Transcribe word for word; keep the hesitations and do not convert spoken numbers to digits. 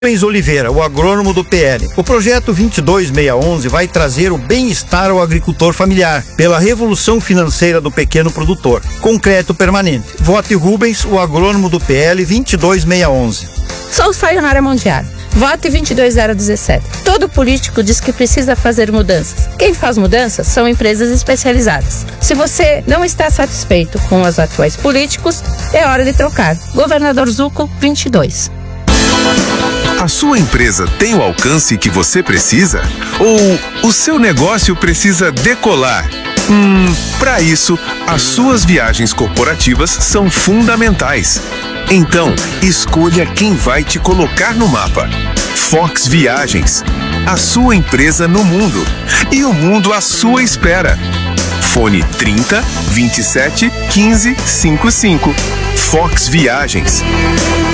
Rubens Oliveira, o agrônomo do P L. O projeto vinte e dois mil seiscentos e onze vai trazer o bem-estar ao agricultor familiar, pela revolução financeira do pequeno produtor. Concreto permanente. Vote Rubens, o agrônomo do P L vinte e dois mil seiscentos e onze. Sou Sayonara Mondiar. Vote vinte e dois mil dezessete. Todo político diz que precisa fazer mudanças. Quem faz mudanças são empresas especializadas. Se você não está satisfeito com os atuais políticos, é hora de trocar. Governador Zucco, vinte e dois. A sua empresa tem o alcance que você precisa? Ou o seu negócio precisa decolar? Hum, para isso, as suas viagens corporativas são fundamentais. Então, escolha quem vai te colocar no mapa. Fox Viagens, a sua empresa no mundo e o mundo à sua espera. Fone trinta, vinte e sete, quinze, cinquenta e cinco. Fox Viagens.